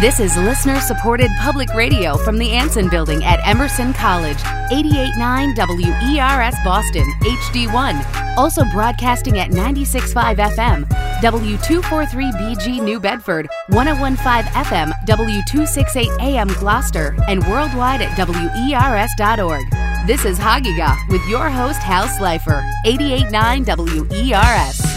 This is listener-supported public radio from the Anson Building at Emerson College, 88.9 WERS Boston, HD1. Also broadcasting at 96.5 FM, W243BG New Bedford, 101.5 FM, W268 AM Gloucester, and worldwide at WERS.org. This is Hagiga with your host, Hal Slifer, 88.9 WERS.